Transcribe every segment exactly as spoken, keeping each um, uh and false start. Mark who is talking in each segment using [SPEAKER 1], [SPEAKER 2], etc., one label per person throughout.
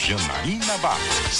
[SPEAKER 1] Janaína Barros.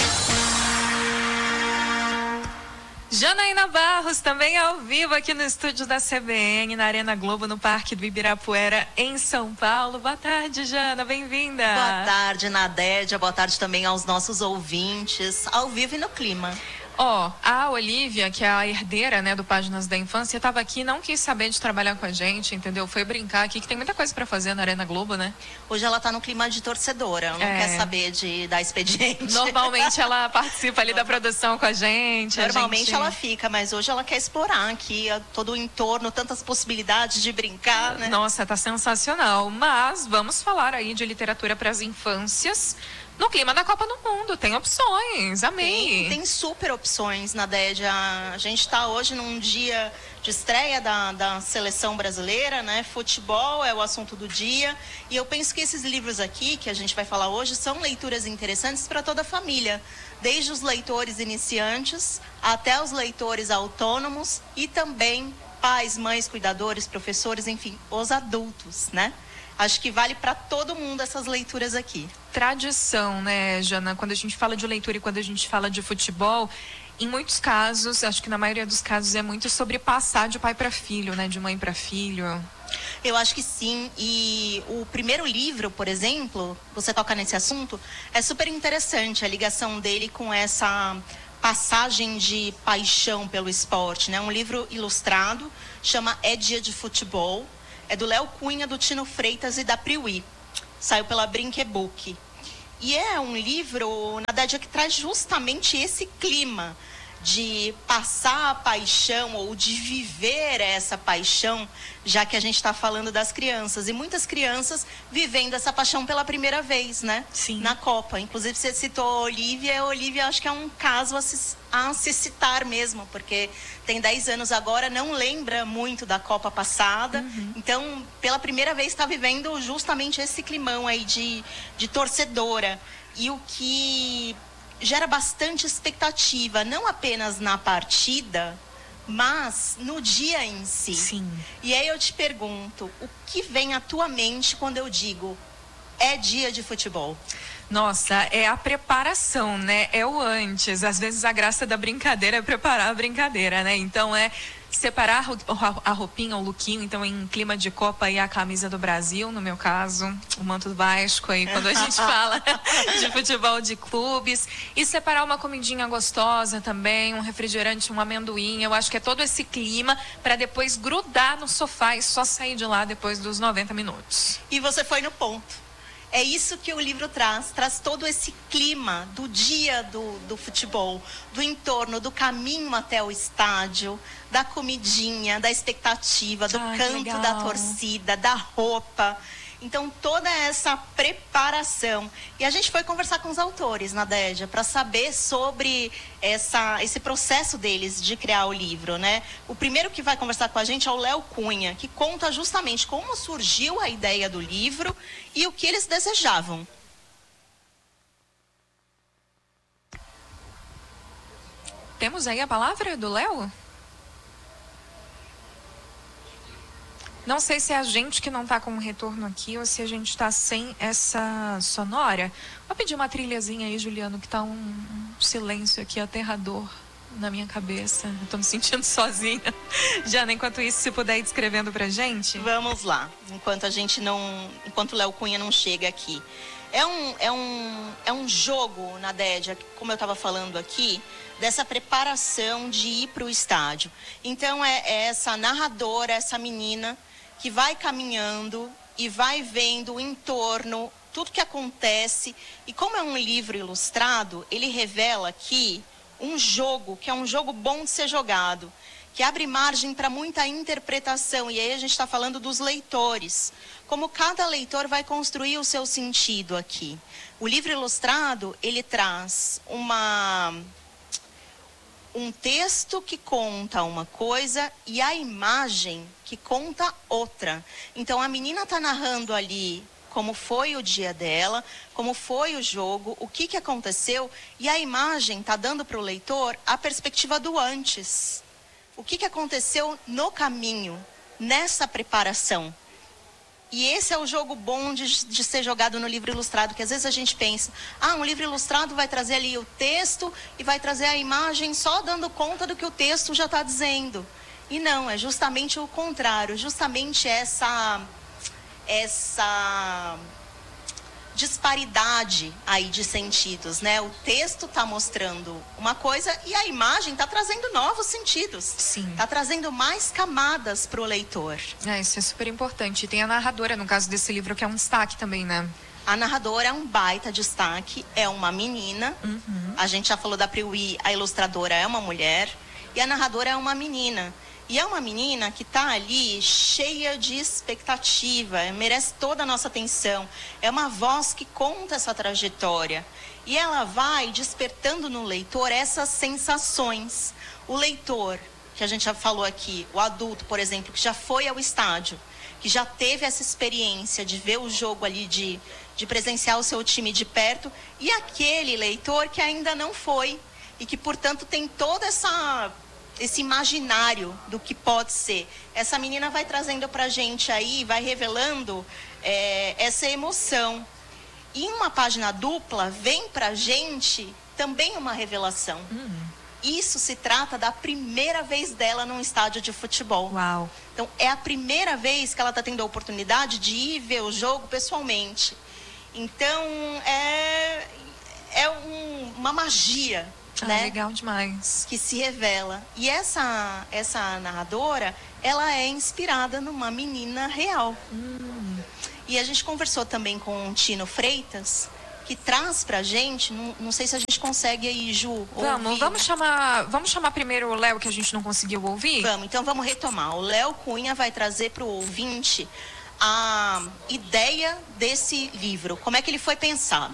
[SPEAKER 2] Janaína Barros, também ao vivo aqui no estúdio da C B N, na Arena Globo, no Parque do Ibirapuera, em São Paulo. Boa tarde, Jana, bem-vinda.
[SPEAKER 3] Boa tarde, Nadédia, boa tarde também aos nossos ouvintes, ao vivo e no clima.
[SPEAKER 2] Ó, oh, a Olivia, que é a herdeira, né, do Páginas da Infância, estava aqui e não quis saber de trabalhar com a gente, entendeu? Foi brincar aqui, que tem muita coisa para fazer na Arena Globo, né?
[SPEAKER 3] Hoje ela tá no clima de torcedora, não é. quer saber de dar expediente.
[SPEAKER 2] Normalmente ela participa ali da produção com a gente.
[SPEAKER 3] Normalmente
[SPEAKER 2] a gente...
[SPEAKER 3] ela fica, mas hoje ela quer explorar aqui todo o entorno, tantas possibilidades de brincar, né?
[SPEAKER 2] Nossa, tá sensacional. Mas vamos falar aí de literatura para as infâncias. No clima da Copa do Mundo, tem opções, amei.
[SPEAKER 3] Tem, tem super opções, Nadédia. A gente está hoje num dia de estreia da, da seleção brasileira, né? Futebol é o assunto do dia. E eu penso que esses livros aqui, que a gente vai falar hoje, são leituras interessantes para toda a família. Desde os leitores iniciantes até os leitores autônomos e também pais, mães, cuidadores, professores, enfim, os adultos, né? Acho que vale para todo mundo essas leituras aqui.
[SPEAKER 2] Tradição, né, Jana? Quando a gente fala de leitura e quando a gente fala de futebol, em muitos casos, acho que na maioria dos casos é muito sobre passar de pai para filho, né? De mãe para filho.
[SPEAKER 3] Eu acho que sim. E o primeiro livro, por exemplo, você toca nesse assunto, é super interessante a ligação dele com essa passagem de paixão pelo esporte, né? Um livro ilustrado, chama É Dia de Futebol. É do Léo Cunha, do Tino Freitas e da Priui. Saiu pela Brinquebook. E é um livro, na verdade, que traz justamente esse clima de passar a paixão ou de viver essa paixão, já que a gente está falando das crianças. E muitas crianças vivendo essa paixão pela primeira vez, né?
[SPEAKER 2] Sim.
[SPEAKER 3] Na Copa. Inclusive, você citou a Olivia. A Olivia, acho que é um caso a se, a se citar mesmo, porque tem dez anos agora, não lembra muito da Copa passada.
[SPEAKER 2] Uhum.
[SPEAKER 3] Então, pela primeira vez, está vivendo justamente esse climão aí de, de torcedora. E o que gera bastante expectativa, não apenas na partida, mas no dia em si.
[SPEAKER 2] Sim.
[SPEAKER 3] E aí eu te pergunto, o que vem à tua mente quando eu digo é dia de futebol?
[SPEAKER 2] Nossa, é a preparação, né? É o antes. Às vezes a graça da brincadeira é preparar a brincadeira, né? Então é separar a roupinha, o lookinho, então em clima de Copa e a camisa do Brasil, no meu caso, o manto do Vasco aí, quando a gente fala de futebol de clubes, e separar uma comidinha gostosa também, um refrigerante, um amendoim, eu acho que é todo esse clima para depois grudar no sofá e só sair de lá depois dos noventa minutos.
[SPEAKER 3] E você foi no ponto. É isso que o livro traz, traz todo esse clima do dia do, do futebol, do entorno, do caminho até o estádio, da comidinha, da expectativa, do
[SPEAKER 2] Ai,
[SPEAKER 3] canto da torcida, da roupa. Então, toda essa preparação. E a gente foi conversar com os autores, Nadédia, para saber sobre essa, esse processo deles de criar o livro, né? O primeiro que vai conversar com a gente é o Léo Cunha, que conta justamente como surgiu a ideia do livro e o que eles desejavam.
[SPEAKER 2] Temos aí a palavra do Léo? Não sei se é a gente que não está com um retorno aqui ou se a gente está sem essa sonora. Vou pedir uma trilhazinha aí, Juliano, que está um, um silêncio aqui aterrador na minha cabeça. Eu tô me sentindo sozinha. Jana, enquanto isso, se puder ir descrevendo pra gente.
[SPEAKER 3] Vamos lá, enquanto a gente não... Enquanto o Léo Cunha não chega aqui. É um, é um, é um jogo, Nadédia, como eu estava falando aqui, dessa preparação de ir para o estádio. Então, é, é essa narradora, essa menina que vai caminhando e vai vendo o entorno, tudo que acontece. E como é um livro ilustrado, ele revela aqui um jogo, que é um jogo bom de ser jogado, que abre margem para muita interpretação. E aí a gente está falando dos leitores. Como cada leitor vai construir o seu sentido aqui. O livro ilustrado, ele traz uma... um texto que conta uma coisa e a imagem que conta outra. Então, a menina está narrando ali como foi o dia dela, como foi o jogo, o que, que aconteceu, e a imagem está dando para o leitor a perspectiva do antes. O que, que aconteceu no caminho, nessa preparação. E esse é o jogo bom de, de ser jogado no livro ilustrado, que às vezes a gente pensa, ah, um livro ilustrado vai trazer ali o texto e vai trazer a imagem só dando conta do que o texto já está dizendo. E não, é justamente o contrário, justamente essa, essa disparidade aí de sentidos, né? O texto está mostrando uma coisa e a imagem está trazendo novos sentidos.
[SPEAKER 2] Sim.
[SPEAKER 3] Está trazendo mais camadas para o leitor.
[SPEAKER 2] É, isso é super importante. E tem a narradora, no caso desse livro, que é um destaque também, né?
[SPEAKER 3] A narradora é um baita destaque, é uma menina.
[SPEAKER 2] Uhum.
[SPEAKER 3] A gente já falou da Priui, a ilustradora é uma mulher. E a narradora é uma menina. E é uma menina que está ali cheia de expectativa, merece toda a nossa atenção. É uma voz que conta essa trajetória. E ela vai despertando no leitor essas sensações. O leitor, que a gente já falou aqui, o adulto, por exemplo, que já foi ao estádio, que já teve essa experiência de ver o jogo ali, de, de presenciar o seu time de perto, e aquele leitor que ainda não foi e que, portanto, tem toda essa... esse imaginário do que pode ser. Essa menina vai trazendo pra gente aí, vai revelando é, essa emoção. E em uma página dupla, vem pra gente também uma revelação.
[SPEAKER 2] Hum.
[SPEAKER 3] Isso se trata da primeira vez dela num estádio de futebol.
[SPEAKER 2] Uau.
[SPEAKER 3] Então, é a primeira vez que ela está tendo a oportunidade de ir ver o jogo pessoalmente. Então, é, é um, uma magia.
[SPEAKER 2] Ah,
[SPEAKER 3] né?
[SPEAKER 2] Legal demais.
[SPEAKER 3] Que se revela. E essa, essa narradora, ela é inspirada numa menina real.
[SPEAKER 2] Hum.
[SPEAKER 3] E a gente conversou também com o Tino Freitas, que traz pra gente, não, não sei se a gente consegue aí, Ju,
[SPEAKER 2] Vamos,
[SPEAKER 3] ouvir.
[SPEAKER 2] vamos chamar, vamos chamar primeiro o Léo, que a gente não conseguiu ouvir?
[SPEAKER 3] Vamos, então vamos retomar. O Léo Cunha vai trazer pro ouvinte a ideia desse livro. Como é que ele foi pensado?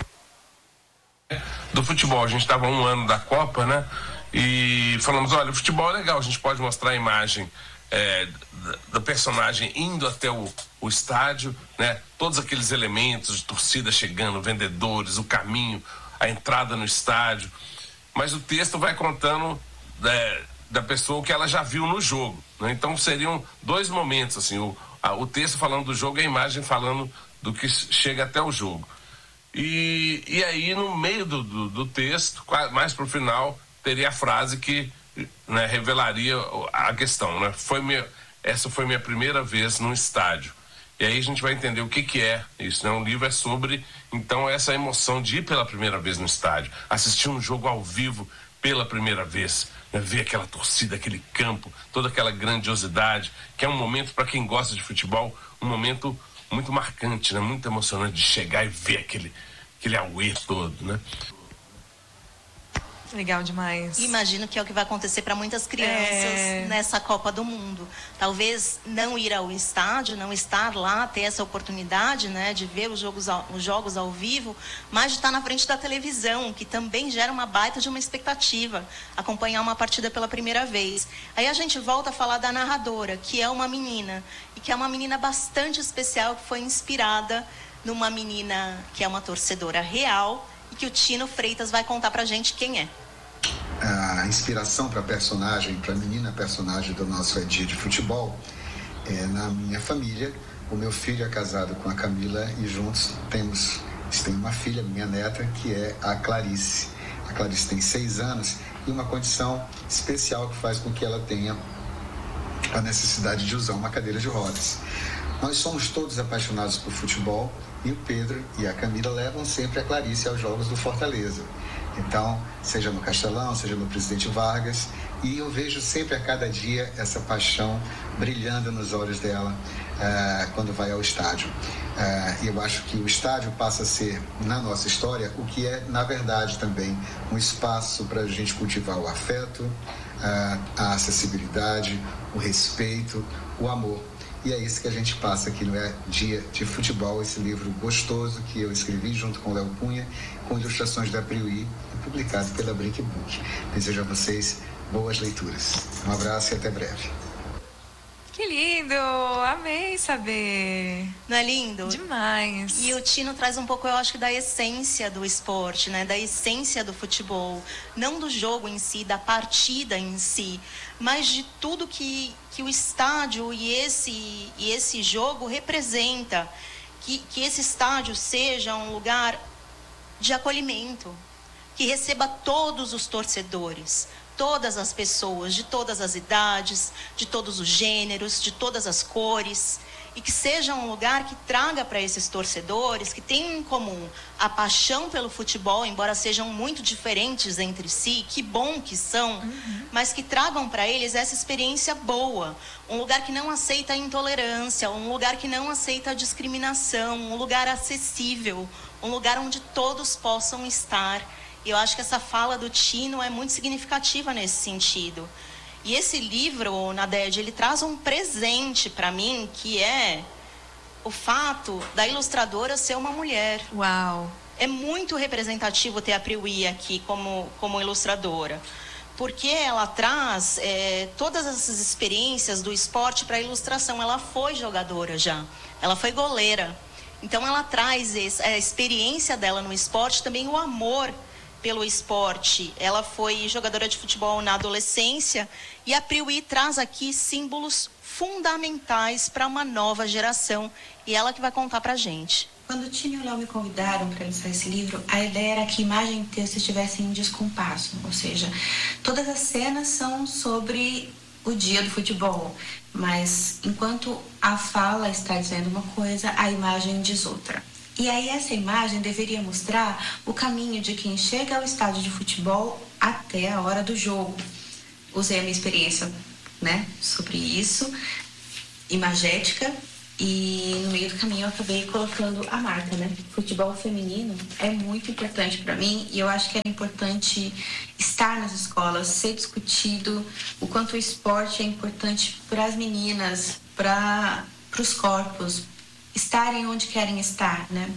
[SPEAKER 1] Do futebol, a gente estava um ano da Copa, né? E falamos, olha, o futebol é legal, a gente pode mostrar a imagem é, do personagem indo até o, o estádio, né? Todos aqueles elementos de torcida chegando, vendedores, o caminho, a entrada no estádio. Mas o texto vai contando é, da pessoa o que ela já viu no jogo, né? Então seriam dois momentos, assim, o, a, o texto falando do jogo e a imagem falando do que chega até o jogo. E, e aí, no meio do, do, do texto, mais pro final, teria a frase que, né, revelaria a questão, né? Foi minha, essa foi minha primeira vez num estádio. E aí a gente vai entender o que que é isso, né? O livro é sobre, então, essa emoção de ir pela primeira vez no estádio, assistir um jogo ao vivo pela primeira vez, né? Ver aquela torcida, aquele campo, toda aquela grandiosidade, que é um momento, para quem gosta de futebol, um momento muito marcante, né? Muito emocionante de chegar e ver aquele, aquele auê todo, né?
[SPEAKER 2] Legal demais.
[SPEAKER 3] Imagino que é o que vai acontecer para muitas crianças
[SPEAKER 2] É...
[SPEAKER 3] nessa Copa do Mundo. Talvez não ir ao estádio, não estar lá, ter essa oportunidade, né, de ver os jogos, ao, os jogos ao vivo, mas de estar na frente da televisão, que também gera uma baita de uma expectativa, acompanhar uma partida pela primeira vez. Aí a gente volta a falar da narradora, que é uma menina, e que é uma menina bastante especial, que foi inspirada numa menina que é uma torcedora real, e que o Tino Freitas vai contar pra gente quem é.
[SPEAKER 4] A inspiração para a personagem, para a menina personagem do nosso dia de futebol, é na minha família. O meu filho é casado com a Camila e juntos temos, tem uma filha, minha neta, que é a Clarice. A Clarice tem seis anos e uma condição especial que faz com que ela tenha a necessidade de usar uma cadeira de rodas. Nós somos todos apaixonados por futebol e o Pedro e a Camila levam sempre a Clarice aos jogos do Fortaleza. Então, seja no Castelão, seja no Presidente Vargas, e eu vejo sempre a cada dia essa paixão brilhando nos olhos dela uh, quando vai ao estádio. Uh, e eu acho que o estádio passa a ser, na nossa história, o que é, na verdade, também um espaço para a gente cultivar o afeto, uh, a acessibilidade, o respeito, o amor. E é isso que a gente passa aqui no é Dia de Futebol, esse livro gostoso que eu escrevi junto com o Léo Cunha, com ilustrações da Priui, publicado pela Brickbook. Desejo a vocês boas leituras. Um abraço e até breve.
[SPEAKER 2] Que lindo! Amei saber.
[SPEAKER 3] Não é lindo?
[SPEAKER 2] Demais.
[SPEAKER 3] E o Tino traz um pouco, eu acho que da essência do esporte, né? Da essência do futebol. Não do jogo em si, da partida em si, mas de tudo que, que o estádio e esse, e esse jogo representa. Que, que esse estádio seja um lugar de acolhimento, que receba todos os torcedores, todas as pessoas, de todas as idades, de todos os gêneros, de todas as cores, e que seja um lugar que traga para esses torcedores, que tenham em comum a paixão pelo futebol, embora sejam muito diferentes entre si, que bom que são, uhum. mas que tragam para eles essa experiência boa, um lugar que não aceita a intolerância, um lugar que não aceita a discriminação, um lugar acessível, um lugar onde todos possam estar. E eu acho que essa fala do Tino é muito significativa nesse sentido. E esse livro, Nadege, ele traz um presente para mim, que é o fato da ilustradora ser uma mulher.
[SPEAKER 2] Uau!
[SPEAKER 3] É muito representativo ter a Priui aqui como, como ilustradora, porque ela traz é, todas essas experiências do esporte para a ilustração. Ela foi jogadora já, ela foi goleira. Então ela traz esse, a experiência dela no esporte, também o amor pelo esporte. Ela foi jogadora de futebol na adolescência e a Priui traz aqui símbolos fundamentais para uma nova geração, e ela que vai contar para a gente.
[SPEAKER 5] Quando o Tino e o Léo me convidaram para lançar esse livro, a ideia era que imagem e texto estivessem em descompasso, ou seja, todas as cenas são sobre o dia do futebol, mas enquanto a fala está dizendo uma coisa, a imagem diz outra. E aí essa imagem deveria mostrar o caminho de quem chega ao estádio de futebol até a hora do jogo. Usei a minha experiência, né, sobre isso, imagética, e no meio do caminho eu acabei colocando a marca, né? Futebol feminino é muito importante para mim, e eu acho que era importante estar nas escolas, ser discutido o quanto o esporte é importante para as meninas, para os corpos, estarem onde querem estar, né?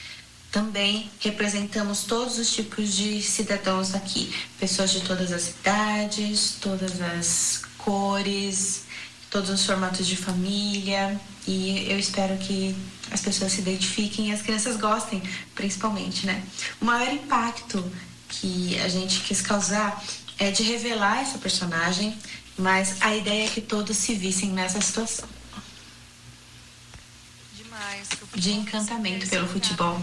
[SPEAKER 5] Também representamos todos os tipos de cidadãos aqui, pessoas de todas as idades, todas as cores, todos os formatos de família, e eu espero que as pessoas se identifiquem e as crianças gostem, principalmente, né? O maior impacto que a gente quis causar é de revelar essa personagem, mas a ideia é que todos se vissem nessa situação. De encantamento pelo futebol.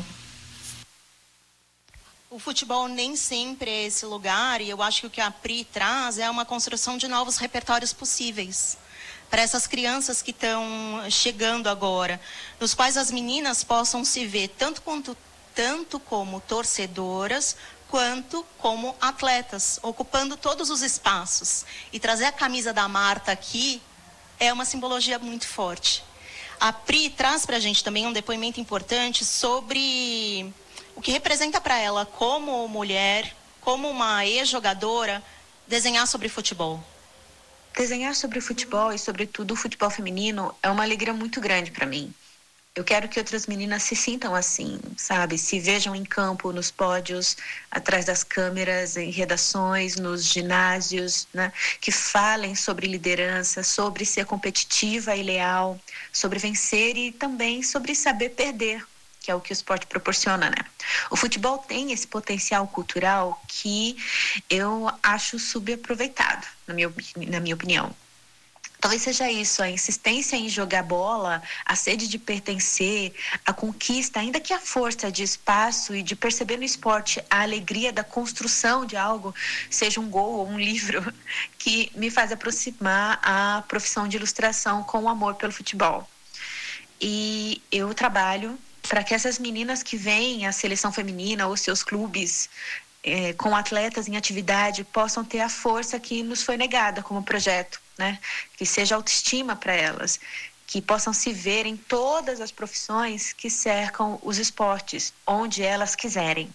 [SPEAKER 3] O futebol nem sempre é esse lugar, e eu acho que o que a Pri traz é uma construção de novos repertórios possíveis para essas crianças que estão chegando agora, nos quais as meninas possam se ver tanto, quanto, tanto como torcedoras, quanto como atletas, ocupando todos os espaços. E trazer a camisa da Marta aqui é uma simbologia muito forte. A Pri traz para a gente também um depoimento importante sobre o que representa para ela, como mulher, como uma ex-jogadora, desenhar sobre futebol.
[SPEAKER 5] Desenhar sobre futebol e, sobretudo, o futebol feminino é uma alegria muito grande para mim. Eu quero que outras meninas se sintam assim, sabe? Se vejam em campo, nos pódios, atrás das câmeras, em redações, nos ginásios, né? Que falem sobre liderança, sobre ser competitiva e leal, sobre vencer e também sobre saber perder, que é o que o esporte proporciona, né? O futebol tem esse potencial cultural que eu acho subaproveitado, na minha, na minha opinião. Talvez seja isso, a insistência em jogar bola, a sede de pertencer, a conquista, ainda que a força de espaço e de perceber no esporte a alegria da construção de algo, seja um gol ou um livro, que me faz aproximar a profissão de ilustração com o amor pelo futebol. E eu trabalho para que essas meninas que vêm à seleção feminina ou seus clubes eh, com atletas em atividade possam ter a força que nos foi negada como projeto, né? Que seja autoestima para elas, que possam se ver em todas as profissões que cercam os esportes, onde elas quiserem.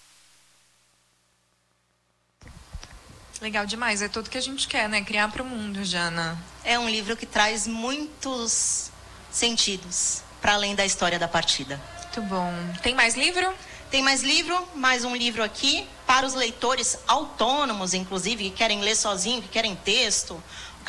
[SPEAKER 2] Legal demais, é tudo que a gente quer, né? Criar para o mundo, Jana.
[SPEAKER 3] É um livro que traz muitos sentidos, para além da história da partida.
[SPEAKER 2] Muito bom. Tem mais livro?
[SPEAKER 3] Tem mais livro, mais um livro aqui, para os leitores autônomos, inclusive, que querem ler sozinho, que querem texto. O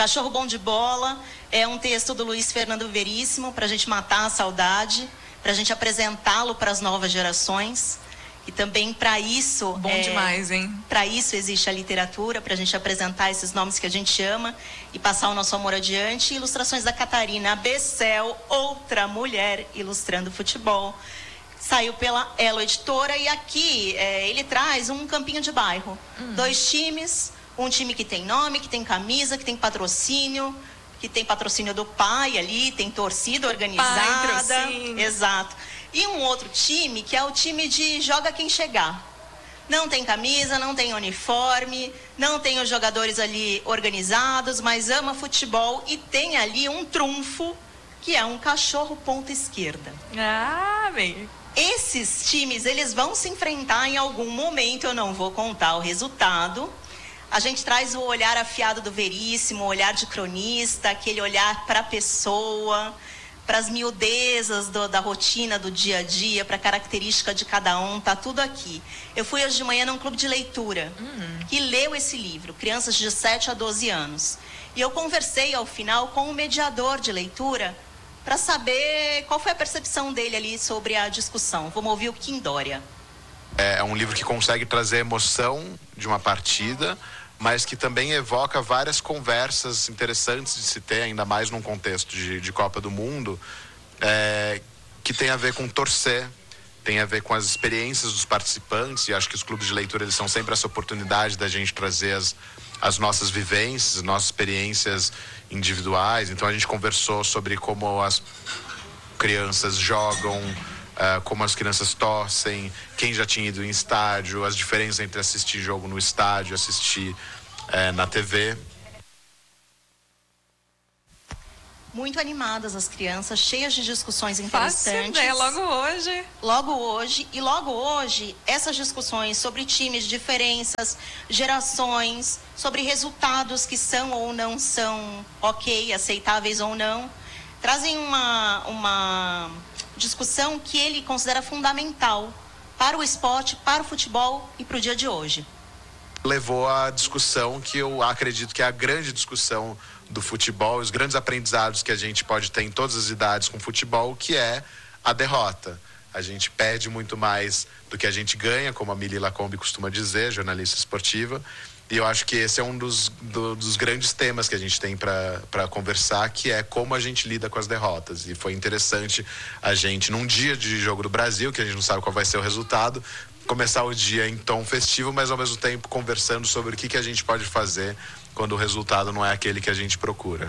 [SPEAKER 3] Cachorro Bom de Bola é um texto do Luiz Fernando Veríssimo, para a gente matar a saudade, para a gente apresentá-lo para as novas gerações. E também para isso...
[SPEAKER 2] Bom é, demais, hein?
[SPEAKER 3] Para isso existe a literatura, para a gente apresentar esses nomes que a gente ama e passar o nosso amor adiante. Ilustrações da Catarina Bessel, outra mulher ilustrando futebol. Saiu pela Elo Editora e aqui é, ele traz um campinho de bairro. Hum. Dois times, um time que tem nome, que tem camisa, que tem patrocínio, que tem patrocínio do pai ali, tem torcida organizada.
[SPEAKER 2] Pai,
[SPEAKER 3] exato. E um outro time que é o time de joga quem chegar. Não tem camisa, não tem uniforme, não tem os jogadores ali organizados, mas ama futebol e tem ali um trunfo, que é um cachorro ponta esquerda.
[SPEAKER 2] Ah, bem.
[SPEAKER 3] Esses times, eles vão se enfrentar em algum momento, eu não vou contar o resultado. A gente traz o olhar afiado do Veríssimo, o olhar de cronista, aquele olhar para a pessoa, para as miudezas do, da rotina, do dia a dia, para a característica de cada um, tá tudo aqui. Eu fui hoje de manhã num clube de leitura, uhum. que leu esse livro, crianças de sete a doze anos. E eu conversei ao final com o mediador de leitura para saber qual foi a percepção dele ali sobre a discussão. Vamos ouvir o Kim Dória.
[SPEAKER 6] É um livro que consegue trazer emoção de uma partida, mas que também evoca várias conversas interessantes de se ter, ainda mais num contexto de, de Copa do Mundo, é, que tem a ver com torcer, tem a ver com as experiências dos participantes, e acho que os clubes de leitura eles são sempre essa oportunidade da gente trazer as, as nossas vivências, as nossas experiências individuais. Então a gente conversou sobre como as crianças jogam, Uh, como as crianças torcem, quem já tinha ido em estádio, as diferenças entre assistir jogo no estádio e assistir uh, na T V.
[SPEAKER 3] Muito animadas as crianças, cheias de discussões interessantes.
[SPEAKER 2] Fácil, né? Logo hoje.
[SPEAKER 3] Logo hoje. E logo hoje, essas discussões sobre times, diferenças, gerações, sobre resultados que são ou não são ok, aceitáveis ou não, trazem uma... uma discussão que ele considera fundamental para o esporte, para o futebol e para o dia de hoje.
[SPEAKER 6] Levou à discussão que eu acredito que é a grande discussão do futebol, os grandes aprendizados que a gente pode ter em todas as idades com o futebol, que é a derrota. A gente perde muito mais do que a gente ganha, como a Mili Lacombe costuma dizer, jornalista esportiva. E eu acho que esse é um dos, do, dos grandes temas que a gente tem para conversar, que é como a gente lida com as derrotas. E foi interessante a gente, num dia de jogo do Brasil, que a gente não sabe qual vai ser o resultado, começar o dia em tom festivo, mas ao mesmo tempo conversando sobre o que, que a gente pode fazer quando o resultado não é aquele que a gente procura.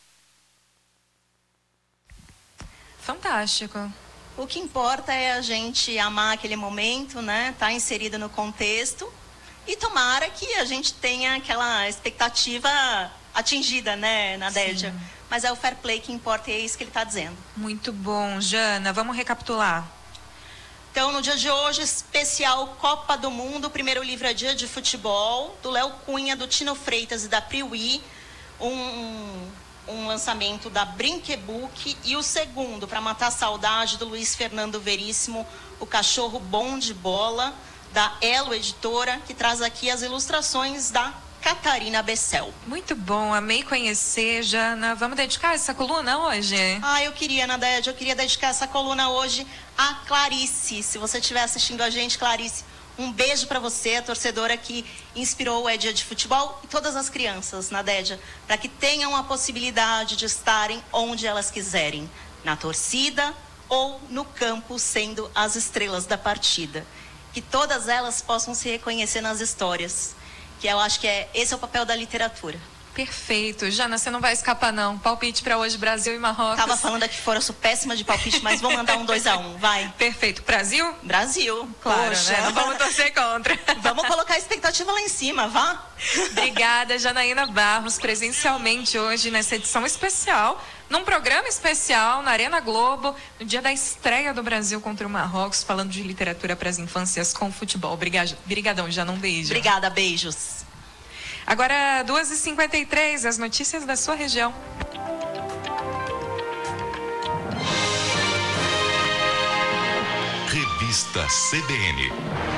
[SPEAKER 2] Fantástico.
[SPEAKER 3] O que importa é a gente amar aquele momento, né? Tá inserido no contexto. E tomara que a gente tenha aquela expectativa atingida, né, Nadédia? Sim. Mas é o fair play que importa e é isso que ele está dizendo.
[SPEAKER 2] Muito bom. Jana, vamos recapitular.
[SPEAKER 3] Então, no dia de hoje, especial Copa do Mundo. O primeiro livro é Dia de Futebol, do Léo Cunha, do Tino Freitas e da Priui. Um, um lançamento da Brinquebook. E o segundo, para matar a saudade, do Luiz Fernando Veríssimo, O Cachorro Bom de Bola, da Elo Editora, que traz aqui as ilustrações da Catarina Bessel.
[SPEAKER 2] Muito bom, amei conhecer, Jana. Vamos dedicar essa coluna hoje?
[SPEAKER 3] Ah, eu queria, Nadédia, eu queria dedicar essa coluna hoje a Clarice. Se você estiver assistindo a gente, Clarice, um beijo para você, a torcedora que inspirou o É Dia de Futebol, e todas as crianças, Nadédia, para que tenham a possibilidade de estarem onde elas quiserem, na torcida ou no campo, sendo as estrelas da partida. Que todas elas possam se reconhecer nas histórias, que eu acho que é, esse é o papel da literatura.
[SPEAKER 2] Perfeito. Jana, você não vai escapar não. Palpite para hoje, Brasil e Marrocos.
[SPEAKER 3] Tava falando aqui fora, eu sou péssima de palpite, mas vou mandar um dois a um, vai.
[SPEAKER 2] Perfeito. Brasil?
[SPEAKER 3] Brasil,
[SPEAKER 2] claro,
[SPEAKER 3] poxa.
[SPEAKER 2] Né? Não vamos torcer contra.
[SPEAKER 3] Vamos colocar a expectativa lá em cima, vá.
[SPEAKER 2] Obrigada, Janaína Barros, presencialmente hoje nessa edição especial, num programa especial na Arena Globo, no dia da estreia do Brasil contra o Marrocos, falando de literatura para as infâncias com futebol. Obrigadão, Jana, um beijo.
[SPEAKER 3] Obrigada, beijos.
[SPEAKER 2] Agora, duas e cinquenta e três, as notícias da sua região.
[SPEAKER 7] Revista C B N.